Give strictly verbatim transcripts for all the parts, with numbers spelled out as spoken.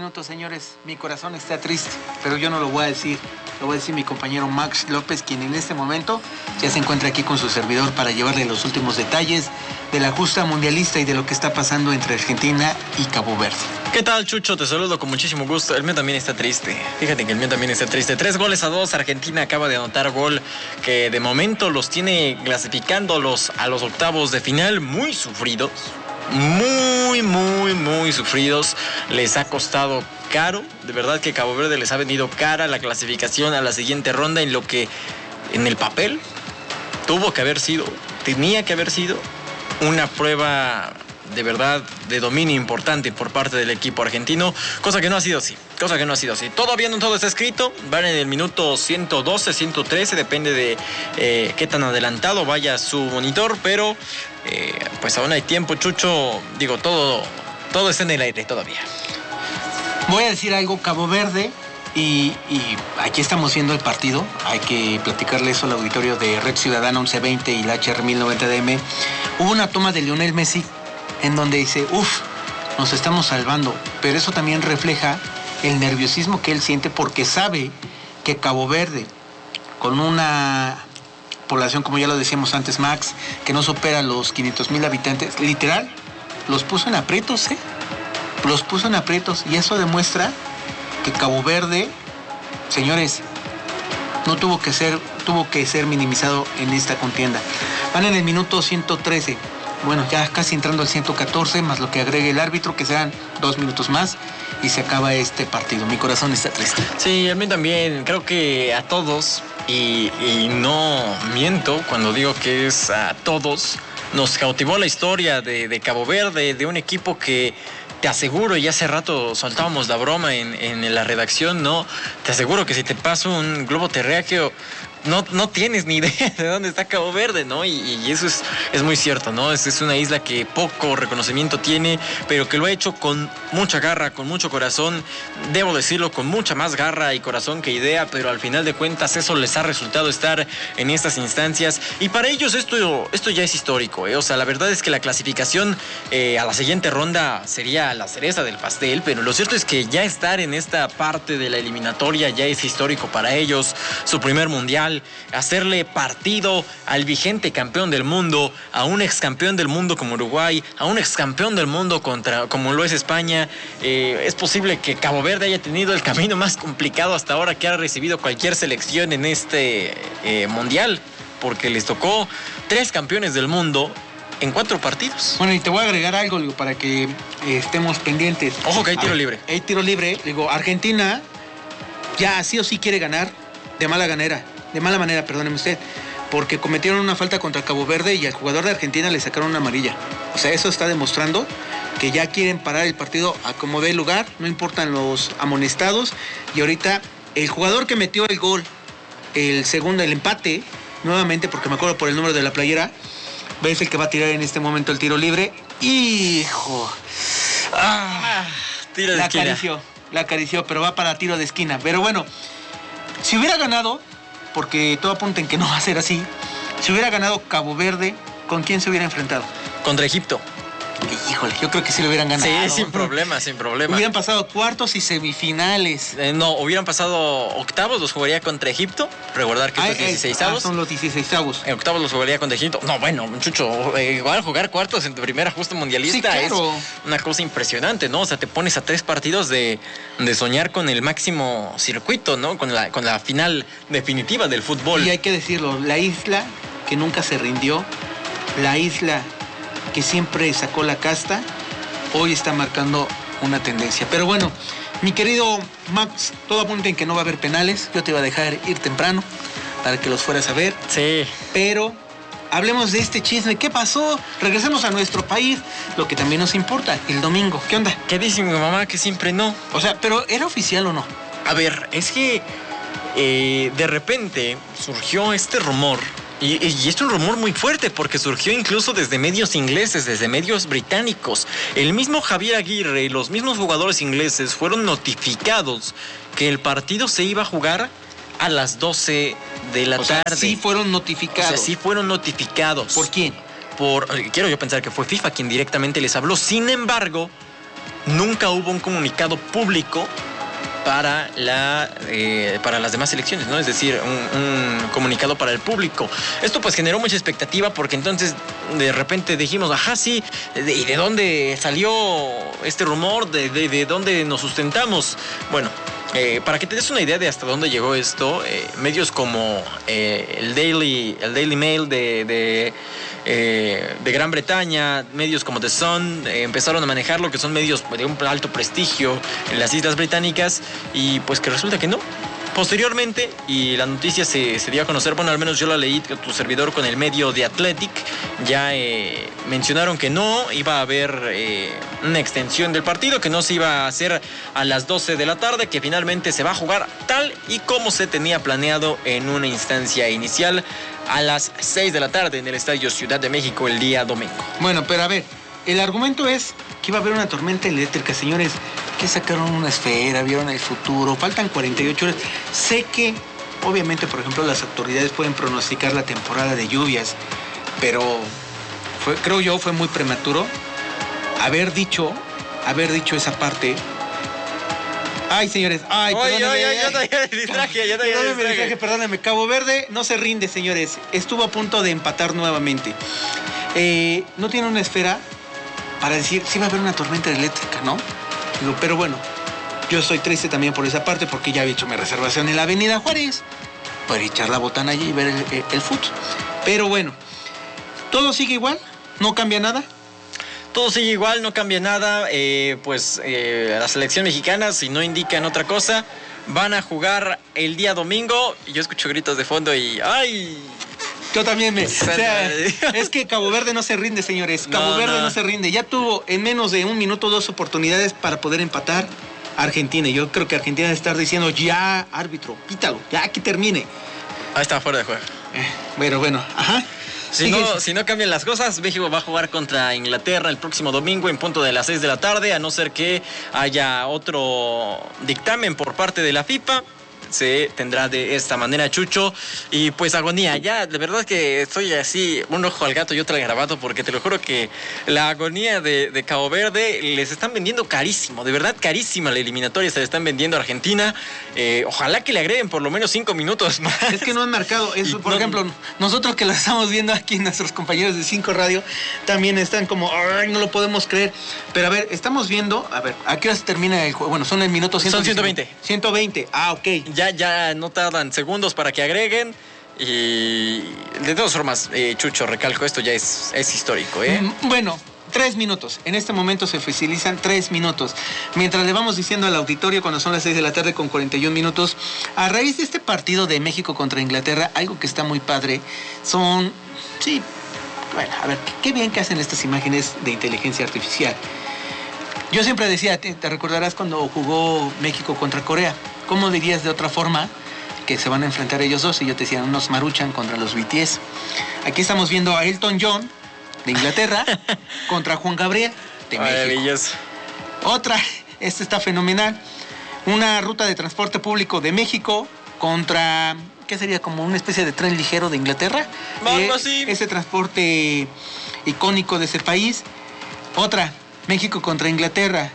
minutos, señores. Mi corazón está triste, pero yo no lo voy a decir. Lo voy a decir mi compañero Max López, quien en este momento ya se encuentra aquí con su servidor para llevarle los últimos detalles de la justa mundialista y de lo que está pasando entre Argentina y Cabo Verde. ¿Qué tal, Chucho? Te saludo con muchísimo gusto. El mío también está triste. Fíjate que el mío también está triste. Tres goles a dos. Argentina acaba de anotar gol que de momento los tiene clasificándolos a los octavos de final muy sufridos. Muy, muy, muy sufridos. Les ha costado caro. De verdad que Cabo Verde les ha venido cara la clasificación a la siguiente ronda en lo que en el papel tuvo que haber sido, tenía que haber sido una prueba de verdad de dominio importante por parte del equipo argentino, cosa que no ha sido así, cosa que no ha sido así. Todavía no todo está escrito, van en el minuto ciento doce, ciento trece, depende de eh, qué tan adelantado vaya su monitor, pero eh, pues aún hay tiempo, Chucho, digo, todo, todo está en el aire todavía. Voy a decir algo, Cabo Verde, y, y aquí estamos viendo el partido, hay que platicarle eso al auditorio de Red Ciudadana once veinte y la H R mil noventa D M. Hubo una toma de Lionel Messi en donde dice, uff, nos estamos salvando, pero eso también refleja el nerviosismo que él siente porque sabe que Cabo Verde, con una población, como ya lo decíamos antes, Max, que no supera los quinientos mil habitantes, literal, los puso en aprietos, ¿eh? Los puso en aprietos, y eso demuestra que Cabo Verde, señores, no tuvo que ser, tuvo que ser minimizado en esta contienda. Van en el minuto ciento trece. Bueno, ya casi entrando al ciento catorce, más lo que agregue el árbitro, que serán dos minutos más, y se acaba este partido. Mi corazón está triste. Sí, a mí también. Creo que a todos, y, y no miento cuando digo que es a todos, nos cautivó la historia de, de Cabo Verde, de un equipo que te aseguro, y hace rato soltábamos la broma en, en la redacción, ¿no? Te aseguro que si te paso un globo terráqueo, No, no tienes ni idea de dónde está Cabo Verde, ¿no? Y, y eso es, es muy cierto, ¿no? Es, es una isla que poco reconocimiento tiene, pero que lo ha hecho con mucha garra, con mucho corazón. Debo decirlo, con mucha más garra y corazón que idea, pero al final de cuentas eso les ha resultado estar en estas instancias. Y para ellos esto, esto ya es histórico, ¿eh? O sea, la verdad es que la clasificación eh, a la siguiente ronda sería la cereza del pastel, pero lo cierto es que ya estar en esta parte de la eliminatoria ya es histórico para ellos. Su primer mundial, hacerle partido al vigente campeón del mundo, a un ex campeón del mundo como Uruguay, a un ex campeón del mundo contra, como lo es España. Eh, es posible que Cabo Verde haya tenido el camino más complicado hasta ahora que ha recibido cualquier selección en este eh, mundial, porque les tocó tres campeones del mundo en cuatro partidos. Bueno, y te voy a agregar algo, digo, para que eh, estemos pendientes. Ojo que hay tiro libre. Hay tiro libre, digo, Argentina ya sí o sí quiere ganar de mala manera. De mala manera, perdóneme usted, porque cometieron una falta contra Cabo Verde y al jugador de Argentina le sacaron una amarilla. O sea, eso está demostrando que ya quieren parar el partido a como dé lugar, no importan los amonestados. Y ahorita el jugador que metió el gol, el segundo, el empate, nuevamente, porque me acuerdo por el número de la playera, es el que va a tirar en este momento el tiro libre. ¡Hijo! Ah, tiro de la esquina. Acarició, la acarició, pero va para tiro de esquina. Pero bueno, si hubiera ganado, porque todo apunta en que no va a ser así, si hubiera ganado Cabo Verde, ¿con quién se hubiera enfrentado? Contra Egipto. Híjole, yo creo que sí lo hubieran ganado. Sí, sin problema, sin problema. Hubieran pasado cuartos y semifinales. Eh, no, hubieran pasado octavos, los jugaría contra Egipto. Recordar que ah, estos dieciseisavos. Ah, son los dieciseisavos. En octavos los jugaría contra Egipto. No, bueno, Chucho, eh, igual jugar cuartos en tu primera justa mundialista sí, claro. Es una cosa impresionante, ¿no? O sea, te pones a tres partidos de, de soñar con el máximo circuito, ¿no? Con la, con la final definitiva del fútbol. Y hay que decirlo, la isla que nunca se rindió, la isla que siempre sacó la casta, hoy está marcando una tendencia. Pero bueno, mi querido Max, todo apunta en que no va a haber penales. Yo te iba a dejar ir temprano para que los fueras a ver. Sí. Pero hablemos de este chisme. ¿Qué pasó? Regresemos a nuestro país. Lo que también nos importa, el domingo. ¿Qué onda? ¿Qué dice mi mamá? Que siempre no. O sea, ¿pero era oficial o no? A ver, es que eh, de repente surgió este rumor. Y, y es un rumor muy fuerte porque surgió incluso desde medios ingleses, desde medios británicos. El mismo Javier Aguirre y los mismos jugadores ingleses fueron notificados que el partido se iba a jugar a las doce de la o tarde. Sea, sí fueron notificados. O sea, sí fueron notificados. ¿Por quién? Por, quiero yo pensar que fue FIFA quien directamente les habló. Sin embargo, nunca hubo un comunicado público para, la, eh, para las demás elecciones, ¿no? Es decir, un, un comunicado para el público. Esto pues generó mucha expectativa porque entonces de repente dijimos, ajá, sí, ¿y de, de dónde salió este rumor? ¿De, de, de dónde nos sustentamos? Bueno, eh, para que te des una idea de hasta dónde llegó esto, eh, medios como eh, el, Daily, el Daily Mail de... de Eh, de Gran Bretaña, medios como The Sun eh, empezaron a manejar lo que son medios de un alto prestigio en las Islas Británicas, y pues que resulta que no. Posteriormente, y la noticia se, se dio a conocer, bueno, al menos yo la leí, tu servidor con el medio The Athletic, ya eh, mencionaron que no iba a haber eh, una extensión del partido, que no se iba a hacer a las doce de la tarde, que finalmente se va a jugar tal y como se tenía planeado en una instancia inicial a las seis de la tarde en el Estadio Ciudad de México el día domingo. Bueno, pero a ver, el argumento es que iba a haber una tormenta eléctrica, señores, que sacaron una esfera, vieron el futuro, faltan cuarenta y ocho horas. Sé que, obviamente, por ejemplo, las autoridades pueden pronosticar la temporada de lluvias, pero fue, creo yo, fue muy prematuro haber dicho, haber dicho esa parte. Ay, señores, ay, oye, perdónenme. oye, yo todavía me distraje, yo todavía me distraje. Perdónenme, Cabo Verde no se rinde, señores. Estuvo a punto de empatar nuevamente. Eh, no tiene una esfera para decir si va a haber una tormenta eléctrica, ¿no? Digo, pero bueno, yo estoy triste también por esa parte porque ya había hecho mi reservación en la Avenida Juárez para echar la botana allí y ver el, el, el fútbol. Pero bueno, todo sigue igual, no cambia nada. Todo sigue igual, no cambia nada, eh, pues eh, la selección mexicana, si no indican otra cosa, van a jugar el día domingo. Y yo escucho gritos de fondo y ¡ay! Yo también me... O sea, es que Cabo Verde no se rinde, señores. Cabo no, Verde no. no se rinde. Ya tuvo en menos de un minuto dos oportunidades para poder empatar a Argentina. Yo creo que Argentina debe estar diciendo, ya, árbitro, pítalo, ya que termine. Ahí está, fuera de juego. Eh, bueno, bueno, ajá. Si no, si no cambian las cosas, México va a jugar contra Inglaterra el próximo domingo en punto de las seis de la tarde, a no ser que haya otro dictamen por parte de la FIFA. Se tendrá de esta manera, Chucho. Y pues agonía, ya de verdad que estoy así, un ojo al gato y otro al garabato, porque te lo juro que la agonía de, de Cabo Verde les están vendiendo carísimo, de verdad carísima la eliminatoria, se le están vendiendo a Argentina. Eh, ojalá que le agreguen por lo menos cinco minutos más. Es que no han marcado eso, por no, ejemplo, nosotros que lo estamos viendo aquí, nuestros compañeros de Cinco Radio también están como, ay, no lo podemos creer. Pero a ver, estamos viendo, a ver, ¿a qué hora se termina el juego? Bueno, son el minuto ciento veinte. ciento veinte, ah, ok. Ya, ya no tardan segundos para que agreguen. Y de todas formas, eh, Chucho, recalco, esto ya es, es histórico, ¿eh? Bueno, tres minutos. En este momento se oficializan tres minutos. Mientras le vamos diciendo al auditorio, cuando son las seis de la tarde con cuarenta y un minutos, a raíz de este partido de México contra Inglaterra, algo que está muy padre, son... Sí, bueno, a ver, qué bien que hacen estas imágenes de inteligencia artificial. Yo siempre decía, te, te recordarás cuando jugó México contra Corea, ¿cómo dirías de otra forma que se van a enfrentar ellos dos? Y yo te decía, unos Maruchan contra los B T S. Aquí estamos viendo a Elton John de Inglaterra contra Juan Gabriel de México. Otra, esta está fenomenal. Una ruta de transporte público de México contra, ¿qué sería? Como una especie de tren ligero de Inglaterra. Algo así. Eh, ese transporte icónico de ese país. Otra, México contra Inglaterra.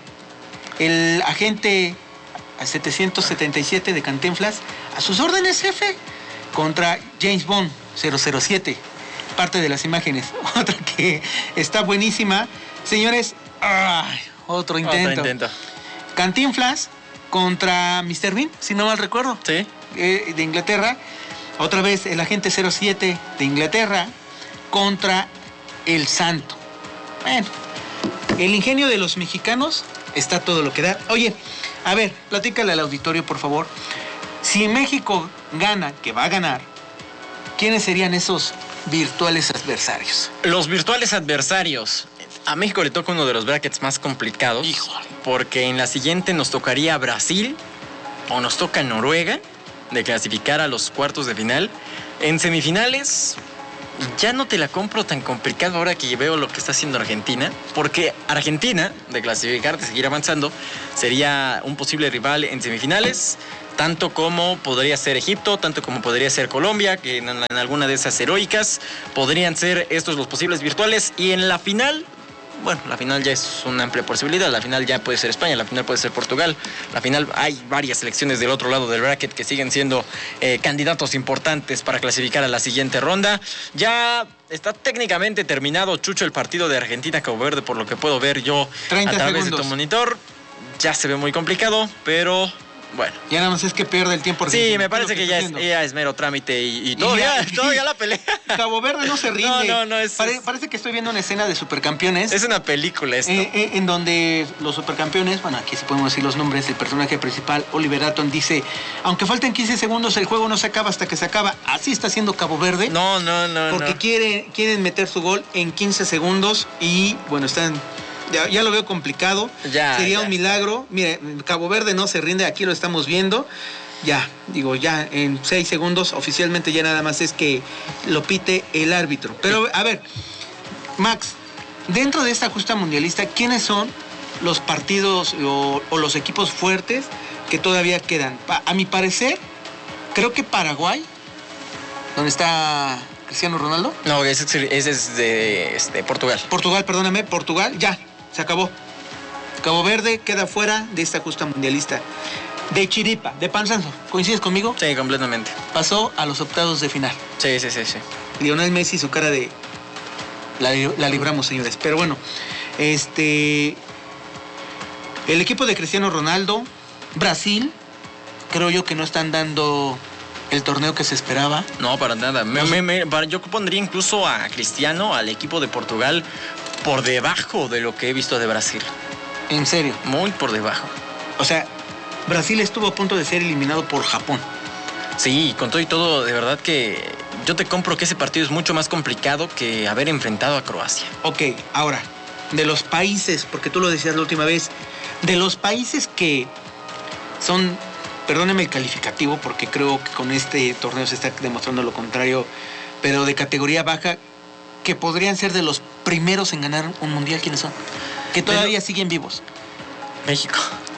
El agente setecientos setenta y siete de Cantinflas, a sus órdenes, jefe, contra James Bond cero cero siete. Parte de las imágenes. Otra que está buenísima. Señores, ¡ay! Otro intento. Otro intento. Cantinflas contra mister Bean, si no mal recuerdo. Sí. Eh, de Inglaterra. Otra vez el agente cero siete de Inglaterra contra el Santo. Bueno, el ingenio de los mexicanos está todo lo que da. Oye, a ver, platícale al auditorio, por favor. Si México gana, que va a ganar, ¿quiénes serían esos virtuales adversarios? Los virtuales adversarios. A México le toca uno de los brackets más complicados. Híjole. Porque en la siguiente nos tocaría Brasil o nos toca Noruega de clasificar a los cuartos de final. En semifinales ya no te la compro tan complicado ahora que veo lo que está haciendo Argentina, porque Argentina, de clasificar, de seguir avanzando, sería un posible rival en semifinales, tanto como podría ser Egipto, tanto como podría ser Colombia, que en, en alguna de esas heroicas podrían ser estos los posibles virtuales, y en la final bueno, la final ya es una amplia posibilidad, la final ya puede ser España, la final puede ser Portugal, la final hay varias selecciones del otro lado del bracket que siguen siendo eh, candidatos importantes para clasificar a la siguiente ronda. Ya está técnicamente terminado, Chucho, el partido de Argentina-Cabo Verde, por lo que puedo ver yo a través segundos. de tu monitor. Ya se ve muy complicado, pero... bueno. Ya nada más es que pierde el tiempo. Sí, me parece que, que ya, es, ya es mero trámite y, y todavía, y ya, todavía la pelea. Cabo Verde no se rinde. No, no, no. Es, Pare, parece que estoy viendo una escena de Supercampeones. Es una película esto. Eh, eh, en donde los Supercampeones, bueno, aquí sí podemos decir los nombres, el personaje principal, Oliver Atom, dice, aunque falten quince segundos, el juego no se acaba hasta que se acaba. Así está haciendo Cabo Verde. No, no, no. Porque no. Quiere, quieren meter su gol en quince segundos y, bueno, están... Ya, ya lo veo complicado. Ya, Sería ya. un milagro. Mire, Cabo Verde no se rinde, aquí lo estamos viendo. Ya, digo, ya en seis segundos, oficialmente ya nada más es que lo pite el árbitro. Pero, a ver, Max, dentro de esta justa mundialista, ¿quiénes son los partidos o, o los equipos fuertes que todavía quedan? A, a mi parecer, creo que Paraguay, donde está Cristiano Ronaldo. No, ese, ese es de este, Portugal. Portugal, perdóname, Portugal, ya. Se acabó. Cabo Verde queda fuera de esta justa mundialista. De chiripa, de panzazo. ¿Coincides conmigo? Sí, completamente. Pasó a los octavos de final. Sí, sí, sí, sí. Lionel Messi, su cara de... La, la libramos, señores. Pero bueno, este... el equipo de Cristiano Ronaldo, Brasil, creo yo que no están dando el torneo que se esperaba. No, para nada. Me, me, me, para, yo pondría incluso a Cristiano, al equipo de Portugal, por debajo de lo que he visto de Brasil. ¿En serio? Muy por debajo. O sea, Brasil estuvo a punto de ser eliminado por Japón. Sí, con todo y todo, de verdad que yo te compro que ese partido es mucho más complicado que haber enfrentado a Croacia. Ok, ahora, de los países, porque tú lo decías la última vez, de los países que son, perdóneme el calificativo, porque creo que con este torneo se está demostrando lo contrario, pero de categoría baja, que podrían ser de los primeros en ganar un mundial, ¿quiénes son? Que todavía pero, siguen vivos. México.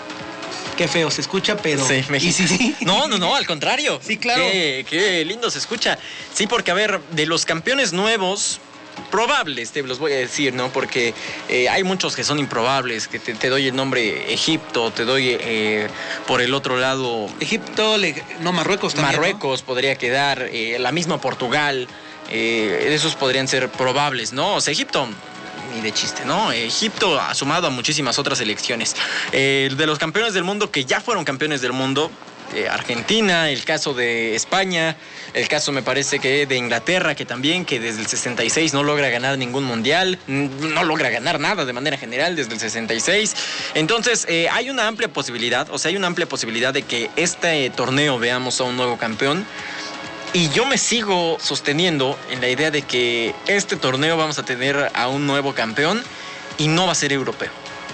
Qué feo se escucha, pero... Sí, México. ¿Y sí, sí? No, no, no, al contrario. Sí, claro. Qué, qué lindo se escucha. Sí, porque, a ver, de los campeones nuevos, probables, te los voy a decir, ¿no? Porque eh, hay muchos que son improbables, que te, te doy el nombre Egipto, te doy eh, por el otro lado... Egipto, le, no, Marruecos también, Marruecos, ¿no? Podría quedar, eh, la misma Portugal... Eh, esos podrían ser probables, ¿no? O sea, Egipto, ni de chiste, ¿no? Egipto ha sumado a muchísimas otras selecciones. Eh, de los campeones del mundo que ya fueron campeones del mundo, eh, Argentina, el caso de España, el caso me parece que de Inglaterra, que también, que desde el sesenta y seis no logra ganar ningún mundial, no logra ganar nada de manera general desde el sesenta y seis. Entonces, eh, hay una amplia posibilidad, o sea, hay una amplia posibilidad de que este torneo veamos a un nuevo campeón. Y yo me sigo sosteniendo en la idea de que este torneo vamos a tener a un nuevo campeón y no va a ser europeo.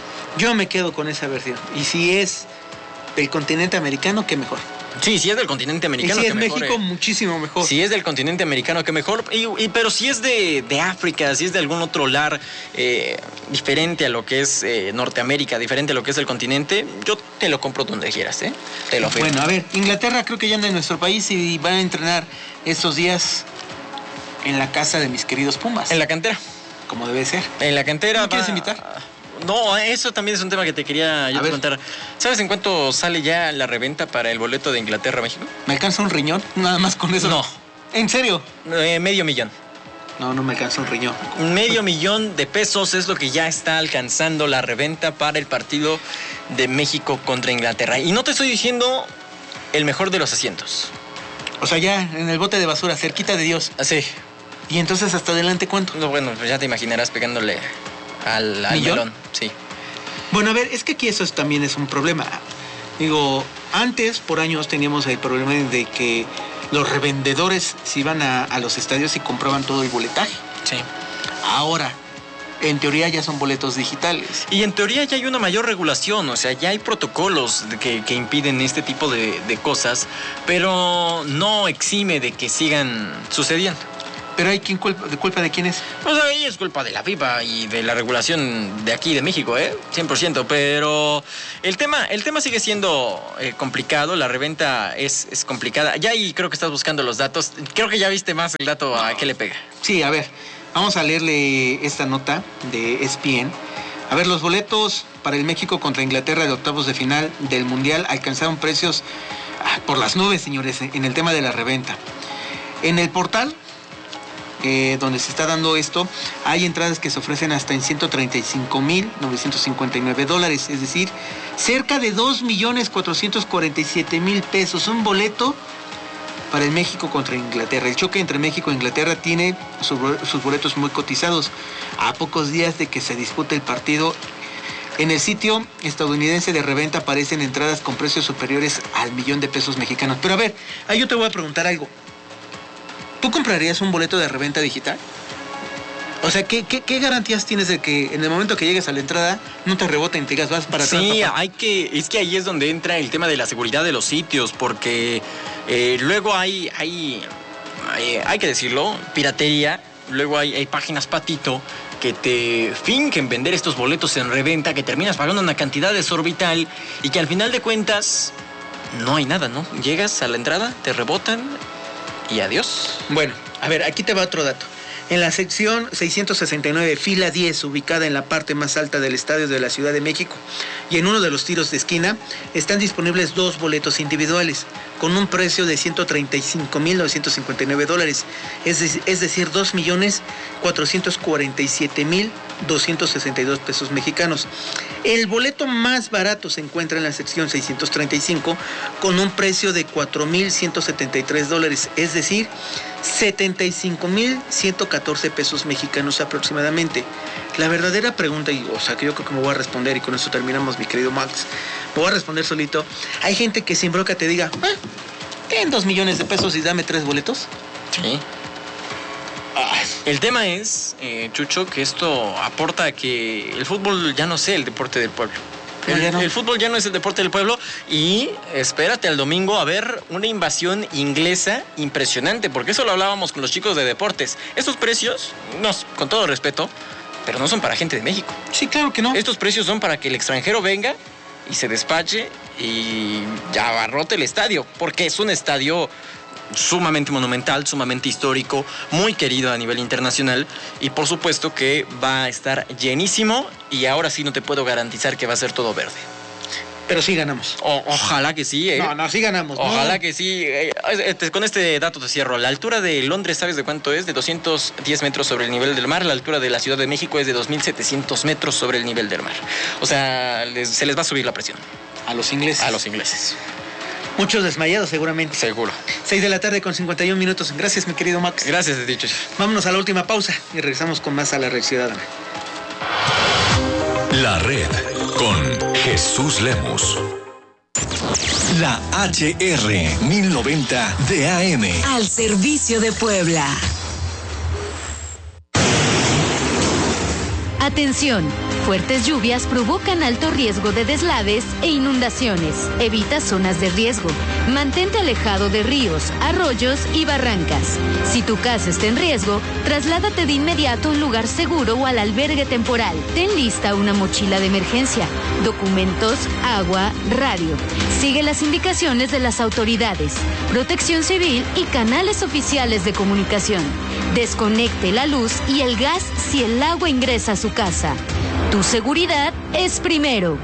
Yo me quedo con esa versión. Y si es del continente americano, qué mejor. Sí, si es del continente americano, y si qué es mejor, México, eh. muchísimo mejor. Si es del continente americano, qué mejor. Y, y, pero si es de, de África, si es de algún otro lar eh, diferente a lo que es eh, Norteamérica, diferente a lo que es el continente, yo te lo compro donde quieras, ¿eh? Te lo firmo. Bueno, a ver, Inglaterra creo que ya anda en nuestro país y van a entrenar estos días en la casa de mis queridos Pumas. En la cantera. Como debe ser. En la cantera. ¿No quieres invitar? No, eso también es un tema que te quería yo te contar. ¿Sabes en cuánto sale ya la reventa para el boleto de Inglaterra a México? ¿Me alcanza un riñón? Nada más con eso. No. ¿En serio? Eh, medio millón. No, no me alcanza un riñón. Medio millón de pesos es lo que ya está alcanzando la reventa para el partido de México contra Inglaterra. Y no te estoy diciendo el mejor de los asientos. O sea, ya en el bote de basura, cerquita de Dios. Sí. ¿Y entonces hasta adelante cuánto? No, bueno, pues ya te imaginarás pegándole al, al melón. Sí. Bueno, a ver, es que aquí eso es, también es un problema. Digo, antes, por años, teníamos el problema de que los revendedores se iban a, a los estadios y compraban todo el boletaje. Sí. Ahora, en teoría ya son boletos digitales. Y en teoría ya hay una mayor regulación, o sea, ya hay protocolos que, que impiden este tipo de, de cosas, pero no exime de que sigan sucediendo. Pero hay quien culpa, ¿de culpa de quién es? Pues ahí es culpa de la FIFA y de la regulación de aquí de México, ¿eh? cien por ciento, pero el tema, el tema sigue siendo eh, complicado, la reventa es, es complicada. Ya ahí creo que estás buscando los datos, creo que ya viste más el dato a qué le pega. Sí, a ver, Vamos a leerle esta nota de E S P N. A ver, los boletos para el México contra Inglaterra de octavos de final del Mundial alcanzaron precios por las nubes, señores, en el tema de la reventa. En el portal eh, donde se está dando esto, hay entradas que se ofrecen hasta en ciento treinta y cinco mil novecientos cincuenta y nueve dólares, es decir, cerca de dos millones cuatrocientos cuarenta y siete mil pesos. Un boleto para el México contra Inglaterra. El choque entre México e Inglaterra tiene sus boletos muy cotizados. A pocos días de que se dispute el partido, en el sitio estadounidense de reventa aparecen entradas con precios superiores al millón de pesos mexicanos. Pero a ver, ahí yo te voy a preguntar algo. ¿Tú comprarías un boleto de reventa digital? O sea, ¿qué, qué, qué garantías tienes de que en el momento que llegues a la entrada no te reboten, te digas, vas para atrás? Sí, papá? hay que, es que ahí es donde entra el tema de la seguridad de los sitios, porque eh, luego hay, hay, hay, hay que decirlo, piratería, luego hay, hay páginas patito que te finquen vender estos boletos en reventa, que terminas pagando una cantidad desorbital y que al final de cuentas no hay nada, ¿no? Llegas a la entrada, te rebotan y adiós. Bueno, a ver, aquí te va otro dato. En la sección seiscientos sesenta y nueve, fila diez, ubicada en la parte más alta del estadio de la Ciudad de México, y en uno de los tiros de esquina, están disponibles dos boletos individuales, con un precio de ciento treinta y cinco mil novecientos cincuenta y nueve dólares, es, de, es decir, dos millones cuatrocientos cuarenta y siete mil doscientos sesenta y dos pesos mexicanos. El boleto más barato se encuentra en la sección seiscientos treinta y cinco, con un precio de cuatro mil ciento setenta y tres dólares, es decir, setenta y cinco mil ciento catorce pesos mexicanos aproximadamente. La verdadera pregunta, y, o sea, que yo creo que me voy a responder, y con eso terminamos, mi querido Max, me voy a responder solito. Hay gente que sin bronca te diga, ah, ten dos millones de pesos y dame tres boletos. Sí. El tema es, eh, Chucho, que esto aporta a que el fútbol ya no sea el deporte del pueblo. El, no. el fútbol ya no es el deporte del pueblo y espérate al domingo a ver una invasión inglesa impresionante, porque eso lo hablábamos con los chicos de deportes. Estos precios, no, con todo respeto, pero no son para gente de México. Sí, claro que no. Estos precios son para que el extranjero venga y se despache y ya abarrote el estadio, porque es un estadio sumamente monumental, sumamente histórico, muy querido a nivel internacional y por supuesto que va a estar llenísimo y ahora sí no te puedo garantizar que va a ser todo verde. Pero sí ganamos. O, ojalá que sí. ¿eh? No, no, sí ganamos. Ojalá no. que sí. Eh, este, con este dato te cierro. La altura de Londres, ¿sabes de cuánto es? De doscientos diez metros sobre el nivel del mar. La altura de la Ciudad de México es de dos mil setecientos metros sobre el nivel del mar. O sea, les, se les va a subir la presión. A los ingleses. A los ingleses. Muchos desmayados seguramente. Seguro. seis de la tarde con cincuenta y un minutos. Gracias, mi querido Max. Gracias, de dicho. Vámonos a la última pausa y regresamos con más a La Red Ciudadana. La Red con Jesús Lemus. La H R mil noventa de A M. Al servicio de Puebla. Atención, fuertes lluvias provocan alto riesgo de deslaves e inundaciones. Evita zonas de riesgo. Mantente alejado de ríos, arroyos y barrancas. Si tu casa está en riesgo, trasládate de inmediato a un lugar seguro o al albergue temporal. Ten lista una mochila de emergencia, documentos, agua, radio. Sigue las indicaciones de las autoridades, Protección Civil y canales oficiales de comunicación. Desconecte la luz y el gas si el agua ingresa a su casa. Tu seguridad es primero.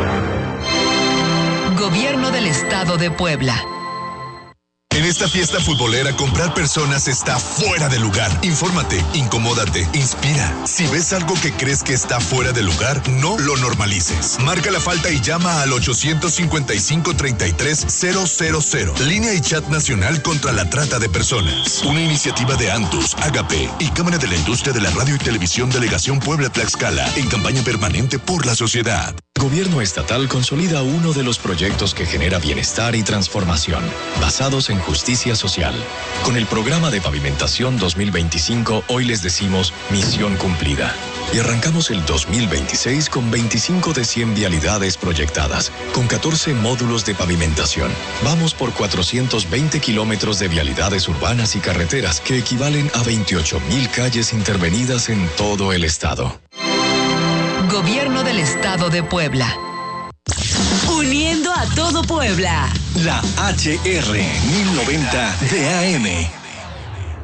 Gobierno del Estado de Puebla. En esta fiesta futbolera, comprar personas está fuera de lugar. Infórmate, incomódate, inspira. Si ves algo que crees que está fuera de lugar, no lo normalices. Marca la falta y llama al ochocientos cincuenta y cinco, treinta y tres, cero cero cero. Línea y chat nacional contra la trata de personas. Una iniciativa de Antus, Agape y Cámara de la Industria de la Radio y Televisión Delegación Puebla-Tlaxcala en campaña permanente por la sociedad. Gobierno estatal consolida uno de los proyectos que genera bienestar y transformación, basados en justicia social. Con el programa de pavimentación dos mil veinticinco, hoy les decimos misión cumplida. Y arrancamos el dos mil veintiséis con veinticinco de cien vialidades proyectadas, con catorce módulos de pavimentación. Vamos por cuatrocientos veinte kilómetros de vialidades urbanas y carreteras, que equivalen a veintiocho mil calles intervenidas en todo el estado. Gobierno del Estado de Puebla. Uniendo a todo Puebla. La H R mil noventa de A M.